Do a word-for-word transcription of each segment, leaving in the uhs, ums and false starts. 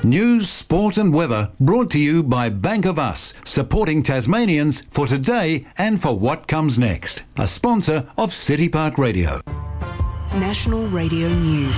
News, sport and weather brought to you by Bank of Us, supporting Tasmanians for today and for what comes next. A sponsor of City Park Radio. National Radio News.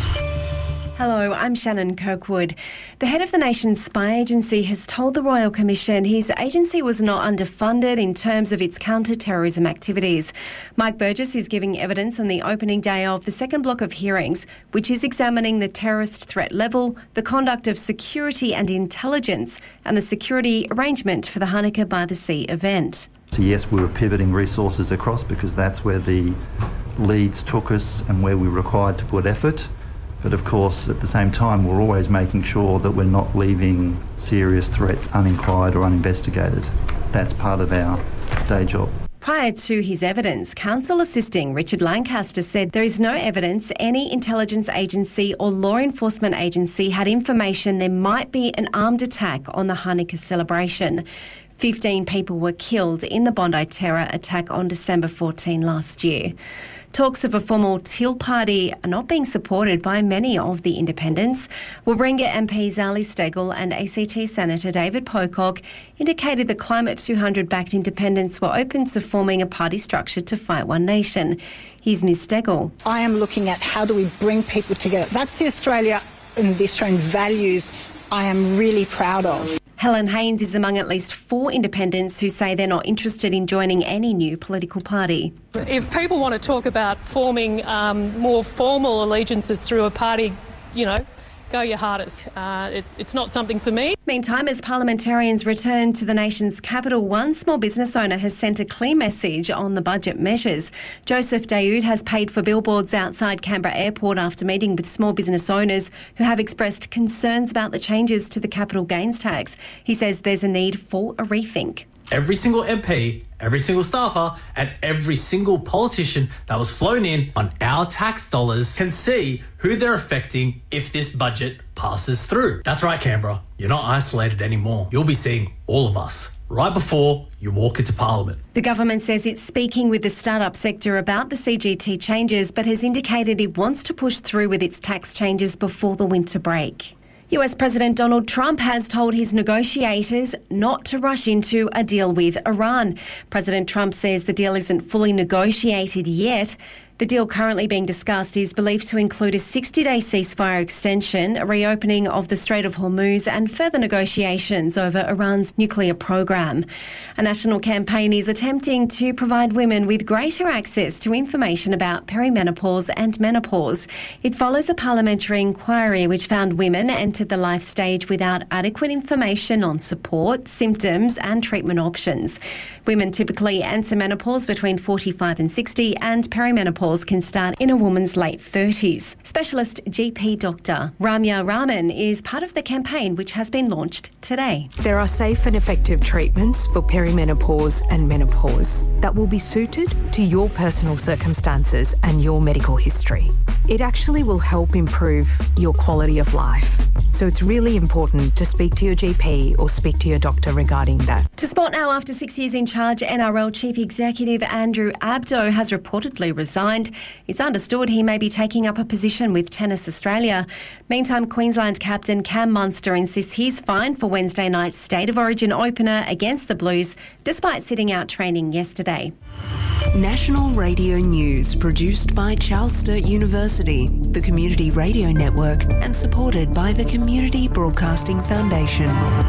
Hello, I'm Shannon Kirkwood. The head of the nation's spy agency has told the Royal Commission his agency was not underfunded in terms of its counter-terrorism activities. Mike Burgess is giving evidence on the opening day of the second block of hearings, which is examining the terrorist threat level, the conduct of security and intelligence, and the security arrangement for the Hanukkah by the Sea event. So yes, we were pivoting resources across because that's where the leads took us and where we were required to put effort. But of course, at the same time, we're always making sure that we're not leaving serious threats uninquired or uninvestigated. That's part of our day job. Prior to his evidence, counsel assisting Richard Lancaster said there is no evidence any intelligence agency or law enforcement agency had information there might be an armed attack on the Hanukkah celebration. Fifteen people were killed in the Bondi terror attack on December fourteenth last year. Talks of a formal Teal Party are not being supported by many of the independents. Warringah M P Zali Steggall and A C T Senator David Pocock indicated the Climate two hundred-backed independents were open to forming a party structure to fight One Nation. Here's Miz Steggall. I am looking at how do we bring people together. That's the Australia and the Australian values I am really proud of. Helen Haynes is among at least four independents who say they're not interested in joining any new political party. If people want to talk about forming um, more formal allegiances through a party, you know, go your hardest. Uh, it, it's not something for me. Meantime, as parliamentarians return to the nation's capital, one small business owner has sent a clear message on the budget measures. Joseph Daoud has paid for billboards outside Canberra Airport after meeting with small business owners who have expressed concerns about the changes to the capital gains tax. He says there's a need for a rethink. Every single M P, every single staffer and every single politician that was flown in on our tax dollars can see who they're affecting if this budget passes through. That's right, Canberra. You're not isolated anymore. You'll be seeing all of us right before you walk into Parliament. The government says it's speaking with the startup sector about the C G T changes, but has indicated it wants to push through with its tax changes before the winter break. U S President Donald Trump has told his negotiators not to rush into a deal with Iran. President Trump says the deal isn't fully negotiated yet. The deal currently being discussed is believed to include a sixty-day ceasefire extension, a reopening of the Strait of Hormuz and further negotiations over Iran's nuclear program. A national campaign is attempting to provide women with greater access to information about perimenopause and menopause. It follows a parliamentary inquiry which found women entered the life stage without adequate information on support, symptoms and treatment options. Women typically enter menopause between forty-five and sixty, and perimenopause can start in a woman's late thirties. Specialist G P doctor Ramya Raman is part of the campaign which has been launched today. There are safe and effective treatments for perimenopause and menopause that will be suited to your personal circumstances and your medical history. It actually will help improve your quality of life. So it's really important to speak to your G P or speak to your doctor regarding that. To sport now, after six years in charge, N R L Chief Executive Andrew Abdo has reportedly resigned. It's understood he may be taking up a position with Tennis Australia. Meantime, Queensland captain Cam Munster insists he's fine for Wednesday night's State of Origin opener against the Blues, despite sitting out training yesterday. National Radio News, produced by Charles Sturt University, the Community Radio Network, and supported by the Community Broadcasting Foundation.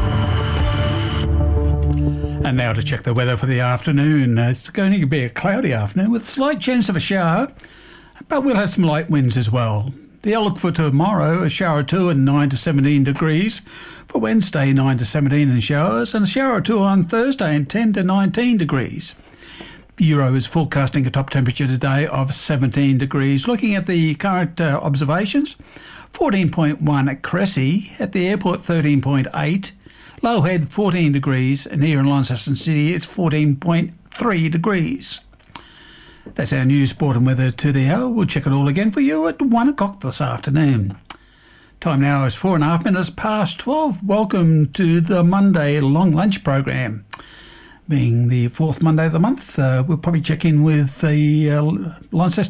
And now to check the weather for the afternoon. It's going to be a cloudy afternoon with slight chance of a shower, but we'll have some light winds as well. The outlook for tomorrow, a shower or two and nine to seventeen degrees. For Wednesday, nine to seventeen and showers, and a shower or two on Thursday and ten to nineteen degrees. Bureau is forecasting a top temperature today of seventeen degrees. Looking at the current uh, observations, fourteen point one at Cressy, at the airport thirteen point eight, Lowhead fourteen degrees, and here in Launceston City it's fourteen point three degrees. That's our news, sport and weather to the hour. We'll check it all again for you at one o'clock this afternoon. Time now is four and a half minutes past twelve. Welcome to the Monday long lunch program. Being the fourth Monday of the month, uh, we'll probably check in with the uh, Launceston